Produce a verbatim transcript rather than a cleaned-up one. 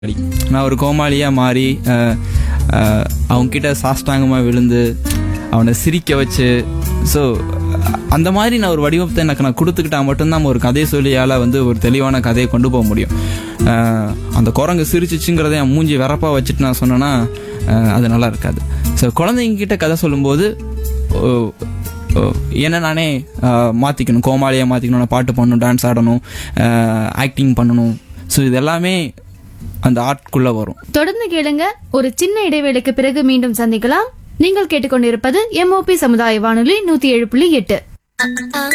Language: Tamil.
நான் ஒரு கோமாளியாக மாறி அவங்கக்கிட்ட சாஷ்டாங்கமாக விழுந்து அவனை சிரிக்க வச்சு, ஸோ அந்த மாதிரி நான் ஒரு வடிவத்தை எனக்கு நான் கொடுத்துக்கிட்டா மட்டும்தான் ஒரு கதை சொல்லியால் வந்து ஒரு தெளிவான கதையை கொண்டு போக முடியும். அந்த குரங்கு சிரிச்சிச்சுங்கிறத என் மூஞ்சி வரப்பாக வச்சுட்டு நான் சொன்னேன்னா அது நல்லா இருக்காது. ஸோ குழந்தைங்கிட்ட கதை சொல்லும்போது என்ன நானே மாற்றிக்கணும், கோமாளியாக மாற்றிக்கணும், நான் பாட்டு பண்ணணும், டான்ஸ் ஆடணும், ஆக்டிங் பண்ணணும். ஸோ இது எல்லாமே அந்த ஆர்ட்குள்ள வரும். தொடர்ந்து கேளுங்க. ஒரு சின்ன இடைவேளைக்கு பிறகு மீண்டும் சந்திக்கலாம். நீங்கள் கேட்டுக்கொண்டிருப்பது எம்ஓபி சமுதாய வானொலி நூத்தி ஏழு புள்ளி எட்டு.